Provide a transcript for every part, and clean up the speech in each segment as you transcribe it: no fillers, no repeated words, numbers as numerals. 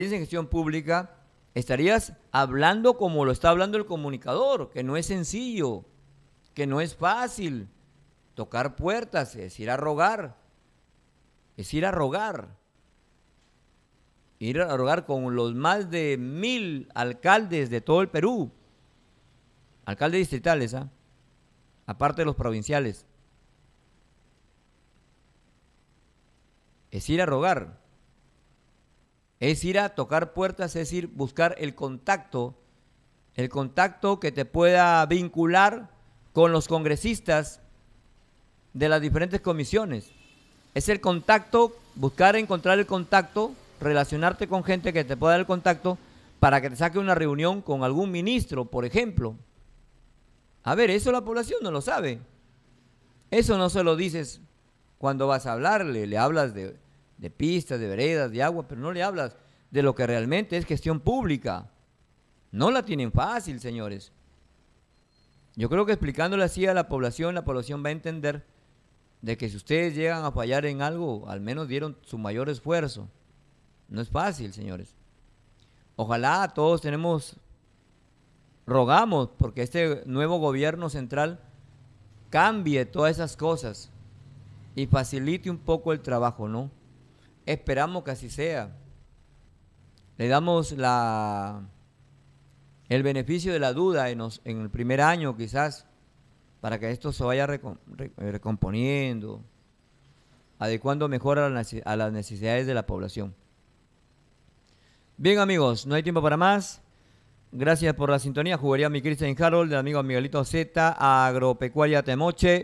en gestión pública, estarías hablando como lo está hablando el comunicador, que no es sencillo, que no es fácil. Tocar puertas es ir a rogar, es ir a rogar. Ir a rogar con los más de 1000 alcaldes de todo el Perú, alcaldes distritales, aparte de los provinciales. Es ir a rogar, es ir a tocar puertas, es ir a buscar el contacto que te pueda vincular con los congresistas de las diferentes comisiones. Es el contacto, buscar encontrar el contacto, relacionarte con gente que te pueda dar el contacto para que te saque una reunión con algún ministro, por ejemplo. A ver, eso la población no lo sabe. Eso no se lo dices cuando vas a hablarle, le hablas de pistas, de veredas, de agua, pero no le hablas de lo que realmente es gestión pública. No la tienen fácil, señores. Yo creo que explicándole así a la población va a entender de que si ustedes llegan a fallar en algo, al menos dieron su mayor esfuerzo. No es fácil, señores. Ojalá todos rogamos porque este nuevo gobierno central cambie todas esas cosas y facilite un poco el trabajo, ¿no? Esperamos que así sea. Le damos el beneficio de la duda en el primer año, quizás, para que esto se vaya recomponiendo, adecuando mejor a las necesidades de la población. Bien, amigos, no hay tiempo para más. Gracias por la sintonía. Jugaría mi Cristian Harold, del amigo Miguelito Z, Agropecuaria Temoche,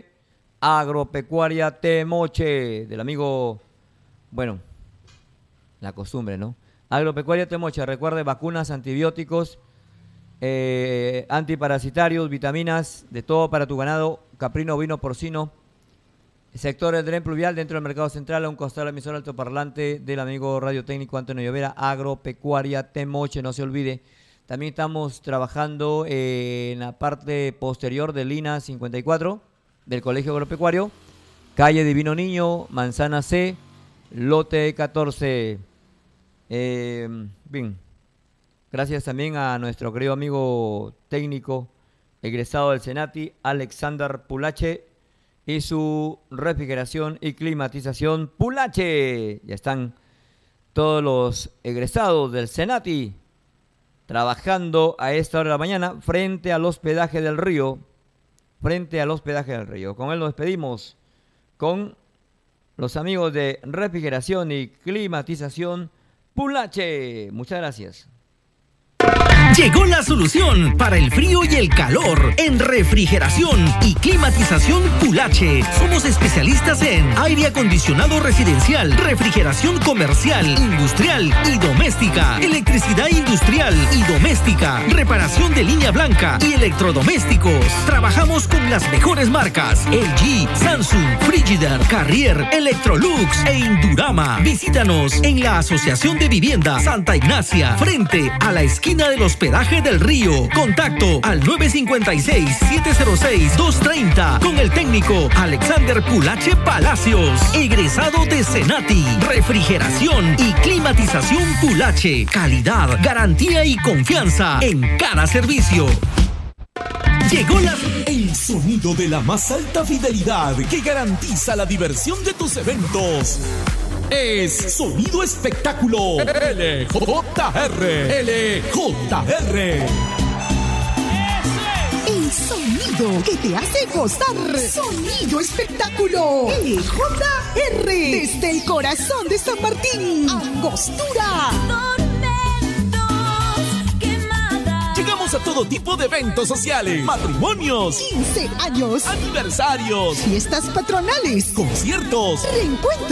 del amigo, bueno, la costumbre, ¿no? Agropecuaria Temoche, recuerde, vacunas, antibióticos, antiparasitarios, vitaminas, de todo para tu ganado, caprino, ovino, porcino. Sector del tren pluvial dentro del mercado central, a un costado de la emisora altoparlante del amigo radiotécnico Antonio Llovera, Agropecuaria Temoche, no se olvide. También estamos trabajando en la parte posterior de Lina 54 del Colegio Agropecuario, calle Divino Niño, Manzana C, lote 14. Bien, gracias también a nuestro querido amigo técnico egresado del Senati, Alexander Pulache, y su refrigeración y climatización Pulache. Ya están todos los egresados del Senati trabajando a esta hora de la mañana frente al hospedaje del Río. Con él nos despedimos con los amigos de refrigeración y climatización Pulache. Muchas gracias. Llegó la solución para el frío y el calor en refrigeración y climatización Pulache. Somos especialistas en aire acondicionado residencial, refrigeración comercial, industrial y doméstica, electricidad industrial y doméstica, reparación de línea blanca y electrodomésticos. Trabajamos con las mejores marcas: LG, Samsung, Frigidaire, Carrier, Electrolux e Indurama. Visítanos en la Asociación de Vivienda Santa Ignacia, frente a la esquina del hospedaje del Río. Contacto al 956-706-230 con el técnico Alexander Pulache Palacios, egresado de Senati. Refrigeración y climatización Pulache. Calidad, garantía y confianza en cada servicio. Llegó el sonido de la más alta fidelidad que garantiza la diversión de tus eventos. Es Sonido Espectáculo LJR. El sonido que te hace gozar. Sonido Espectáculo LJR. Desde el corazón de San Martín, Angostura. Llegamos a todo tipo de eventos sociales, matrimonios, 15 años, aniversarios, fiestas patronales, conciertos, reencuentros.